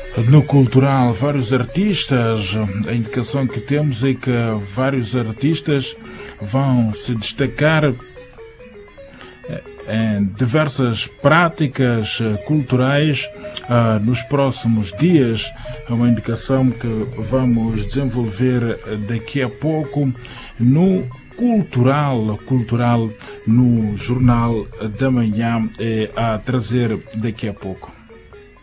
No cultural, vários artistas, a indicação que temos é que vários artistas vão se destacar em diversas práticas culturais nos próximos dias. É uma indicação que vamos desenvolver daqui a pouco no cultural no Jornal da Manhã, a trazer daqui a pouco.